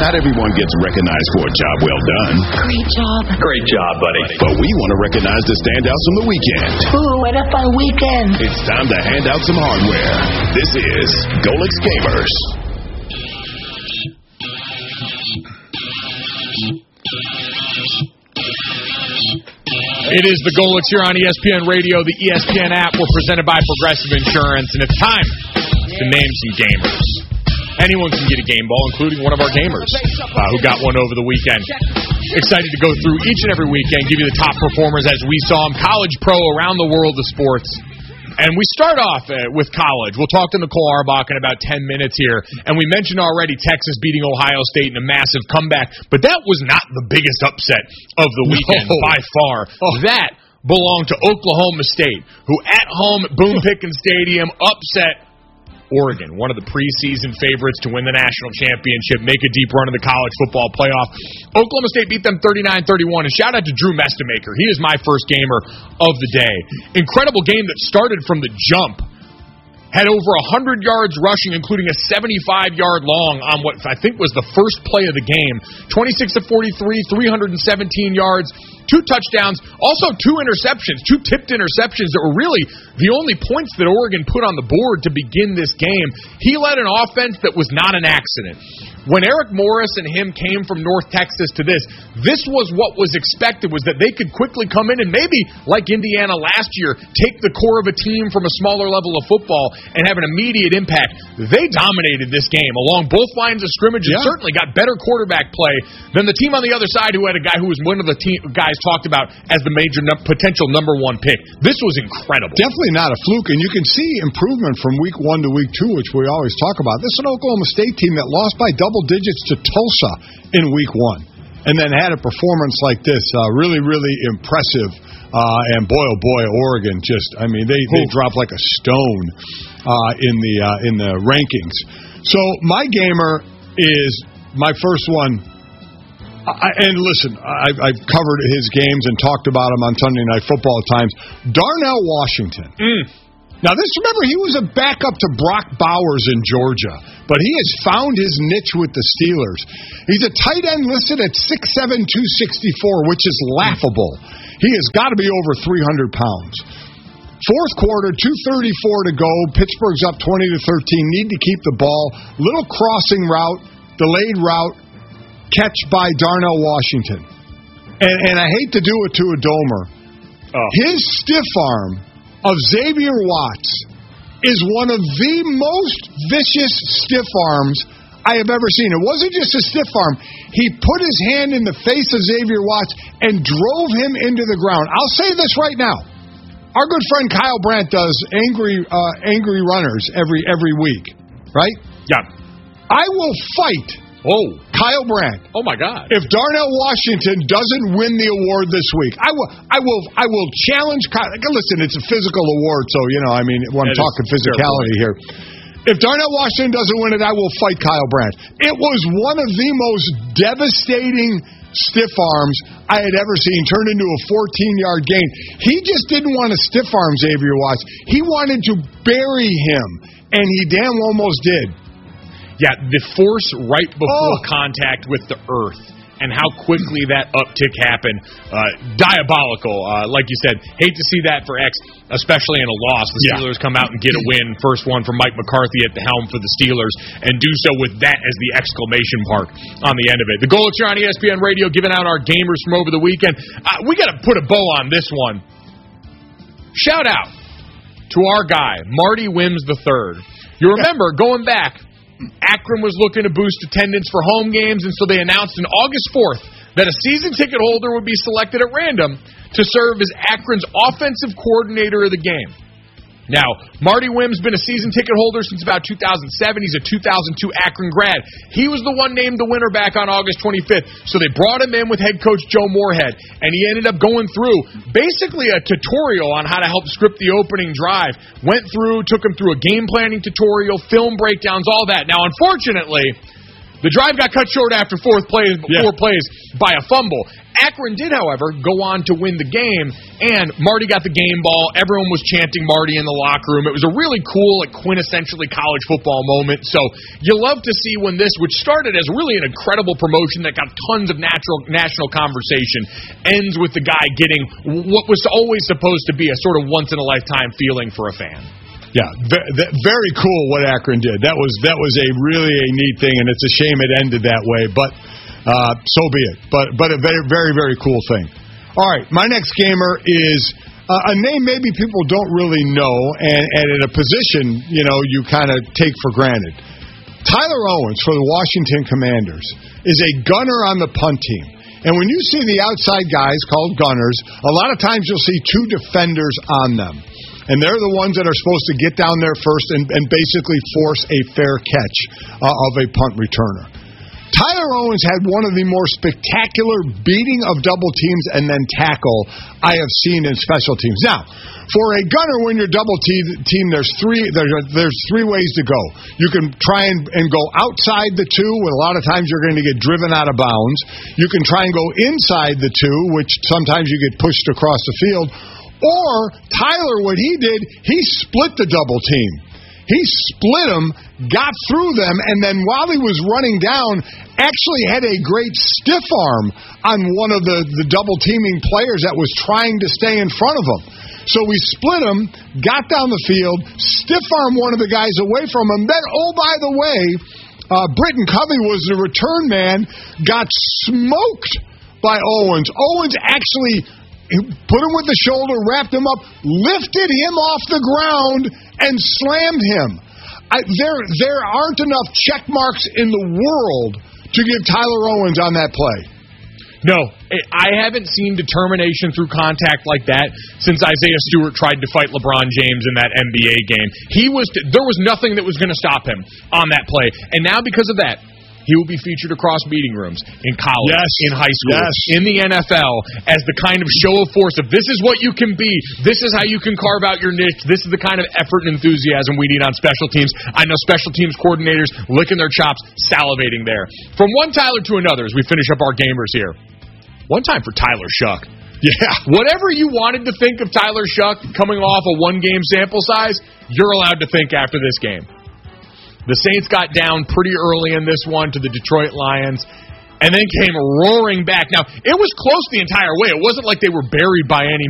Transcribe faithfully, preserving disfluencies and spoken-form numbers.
Not everyone gets recognized for a job well done. Great job. Great job, buddy. But we want to recognize the standouts from the weekend. Ooh, what a fun weekend. It's time to hand out some hardware. This is Golix Gamers. It is the Golix here on E S P N Radio, the E S P N app. We're presented by Progressive Insurance, and it's time to name some gamers. Anyone can get a game ball, including one of our gamers uh, who got one over the weekend. Excited to go through each and every weekend, give you the top performers as we saw them, college, pro, around the world of sports. And we start off uh, with college. We'll talk to Nicole Auerbach in about ten minutes here. And we mentioned already Texas beating Ohio State in a massive comeback. But that was not the biggest upset of the weekend no. by far. Oh. That belonged to Oklahoma State, who at home at Boone Pickens Stadium upset Oregon, one of the preseason favorites to win the national championship, make a deep run in the college football playoff. Oklahoma State beat them thirty-nine thirty-one, and shout out to Drew Mestamaker. He is my first gamer of the day. Incredible game that started from the jump. Had over one hundred yards rushing, including a seventy-five yard long on what I think was the first play of the game. twenty-six of forty-three, three hundred seventeen yards, two touchdowns, also two interceptions, two tipped interceptions that were really the only points that Oregon put on the board to begin this game. He led an offense that was not an accident. When Eric Morris and him came from North Texas to this, this was what was expected, was that they could quickly come in and maybe, like Indiana last year, take the core of a team from a smaller level of football and have an immediate impact. They dominated this game along both lines of scrimmage and yeah. certainly got better quarterback play than the team on the other side who had a guy who was one of the team, guys talked about as the major no, potential number one pick. This was incredible. Definitely not a fluke, and you can see improvement from week one to week two, which we always talk about. This is an Oklahoma State team that lost by double digits to Tulsa in week one, and then had a performance like this. Uh, really, really impressive. Uh, and boy, oh boy, Oregon just, I mean, they, they dropped like a stone uh, in the uh, in the rankings. So my gamer is my first one. I, and listen, I, I've covered his games and talked about him on Sunday Night Football at times. Darnell Washington. Mm. Now, this, remember, he was a backup to Brock Bowers in Georgia, but he has found his niche with the Steelers. He's a tight end listed at six seven, two sixty-four, which is laughable. He has got to be over three hundred pounds. Fourth quarter, two thirty-four to go. Pittsburgh's up twenty to thirteen. Need to keep the ball. Little crossing route, delayed route, catch by Darnell Washington. And, and I hate to do it to a Domer. Oh. His stiff arm of Xavier Watts is one of the most vicious stiff arms I have ever seen. It wasn't just a stiff arm. He put his hand in the face of Xavier Watts and drove him into the ground. I'll say this right now. Our good friend Kyle Brandt does angry uh, angry runners every every week, right? Yeah. I will fight Oh, Kyle Brandt. Oh my God! If Darnell Washington doesn't win the award this week, I will. I will. I will challenge Kyle. Listen, it's a physical award, so you know. I mean, when I'm talking physicality here. If Darnell Washington doesn't win it, I will fight Kyle Brandt. It was one of the most devastating stiff arms I had ever seen. Turned into a fourteen yard gain. He just didn't want to stiff arm Xavier Watts. He wanted to bury him, and he damn almost did. Yeah, the force right before oh. contact with the earth and how quickly that uptick happened, uh, diabolical. Uh, like you said, hate to see that for X, especially in a loss. The yeah. Steelers come out and get a win, first one from Mike McCarthy at the helm for the Steelers, and do so with that as the exclamation mark on the end of it. The Golix here on E S P N Radio, giving out our gamers from over the weekend. Uh, we got to put a bow on this one. Shout out to our guy, Marty Wims the third. You remember, going back, Akron was looking to boost attendance for home games, and so they announced on August fourth that a season ticket holder would be selected at random to serve as Akron's offensive coordinator of the game. Now, Marty Wims has been a season ticket holder since about two thousand seven. He's a two thousand two Akron grad. He was the one named the winner back on August twenty-fifth, so they brought him in with head coach Joe Moorhead, and he ended up going through basically a tutorial on how to help script the opening drive. Went through, took him through a game planning tutorial, film breakdowns, all that. Now, unfortunately, The drive got cut short after fourth play, Yeah. four plays by a fumble. Akron did, however, go on to win the game, and Marty got the game ball. Everyone was chanting Marty in the locker room. It was a really cool, like, quintessentially college football moment. So you love to see when this, which started as really an incredible promotion that got tons of natural national conversation, ends with the guy getting what was always supposed to be a sort of once-in-a-lifetime feeling for a fan. Yeah, very cool what Akron did. That was that was a really a neat thing, and it's a shame it ended that way. But uh, so be it. But but a very very very cool thing. All right, my next gamer is uh, a name maybe people don't really know, and, and in a position you know you kind of take for granted. Tyler Owens for the Washington Commanders is a gunner on the punt team. And when you see the outside guys called gunners, a lot of times you'll see two defenders on them. And they're the ones that are supposed to get down there first and, and basically force a fair catch uh, of a punt returner. Tyler Owens had one of the more spectacular beating of double teams and then tackle I have seen in special teams. Now, for a gunner when you're double team, there's three there's, there's three ways to go. You can try and, and go outside the two, and a lot of times you're going to get driven out of bounds. You can try and go inside the two, which sometimes you get pushed across the field. Or, Tyler, what he did, he split the double team. He split them, got through them, and then while he was running down, actually had a great stiff arm on one of the, the double teaming players that was trying to stay in front of him. So we split him, got down the field, stiff arm one of the guys away from him. Then, oh, by the way, uh, Britton Covey was the return man, got smoked by Owens. Owens actually put him with the shoulder, wrapped him up, lifted him off the ground, and slammed him. I, there, there aren't enough check marks in the world to give Tyler Owens on that play. No, I haven't seen determination through contact like that since Isaiah Stewart tried to fight LeBron James in that N B A game. He was there was nothing that was going to stop him on that play, and now because of that, he will be featured across meeting rooms in college, yes. in high school, yes. in the N F L as the kind of show of force of this is what you can be, this is how you can carve out your niche, this is the kind of effort and enthusiasm we need on special teams. I know special teams coordinators licking their chops, salivating there. From one Tyler to another as we finish up our gamers here. One time for Tyler Shuck. Yeah, whatever you wanted to think of Tyler Shuck coming off a one-game sample size, you're allowed to think after this game. The Saints got down pretty early in this one to the Detroit Lions and then came roaring back. Now, it was close the entire way. It wasn't like they were buried by any